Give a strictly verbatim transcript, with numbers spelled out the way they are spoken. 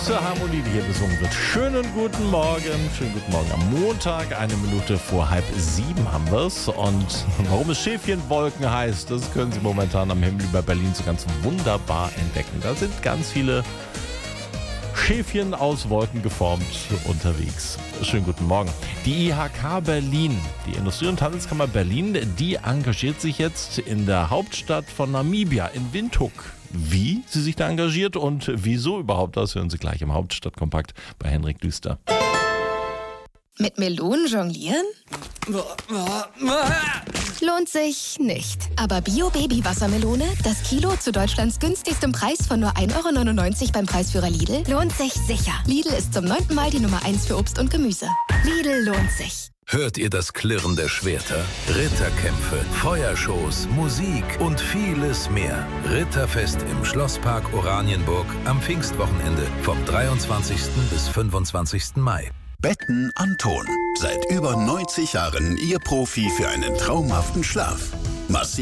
süße Harmonie, die hier besungen wird. Schönen guten Morgen, schönen guten Morgen am Montag. Eine Minute vor halb sieben haben wir es. Und warum es Schäfchenwolken heißt, das können Sie momentan am Himmel über Berlin so ganz wunderbar entdecken. Da sind ganz viele Schäfchen aus Wolken geformt unterwegs. Schönen guten Morgen. Die I H K Berlin, die Industrie- und Handelskammer Berlin, die engagiert sich jetzt in der Hauptstadt von Namibia, in Windhoek. Wie sie sich da engagiert und wieso überhaupt, das hören Sie gleich im Hauptstadtkompakt bei Henrik Düster. Mit Melonen jonglieren? Lohnt sich nicht. Aber Bio-Baby-Wassermelone, das Kilo zu Deutschlands günstigstem Preis von nur ein Euro neunundneunzig beim Preisführer Lidl, lohnt sich sicher. Lidl ist zum neunten Mal die Nummer eins für Obst und Gemüse. Lidl lohnt sich. Hört ihr das Klirren der Schwerter? Ritterkämpfe, Feuershows, Musik und vieles mehr. Ritterfest im Schlosspark Oranienburg am Pfingstwochenende vom dreiundzwanzigsten bis fünfundzwanzigsten Mai. Betten Anton. Seit über neunzig Jahren Ihr Profi für einen traumhaften Schlaf. Massiv